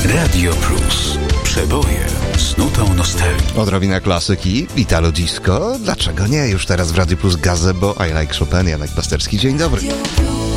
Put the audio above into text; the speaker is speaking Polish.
Radio Plus. Przeboje z nutą nostalgii. Odrobina klasyki, Italo Disco. Dlaczego nie? Już teraz w Radio Plus Gazebo, I Like Chopin, Janek Pasterski. Dzień dobry.